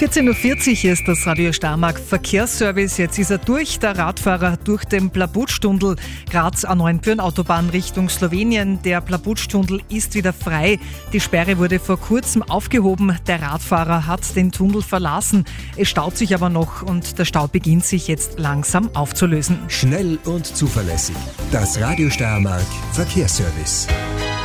14.40 Uhr ist das Radio Steiermark Verkehrsservice. Jetzt ist er durch, der Radfahrer durch den Plabutstunnel Graz A9 Autobahn Richtung Slowenien. Der Plabutstunnel ist wieder frei. Die Sperre wurde vor kurzem aufgehoben. Der Radfahrer hat den Tunnel verlassen. Es staut sich aber noch und der Stau beginnt sich jetzt langsam aufzulösen. Schnell und zuverlässig. Das Radio Steiermark Verkehrsservice.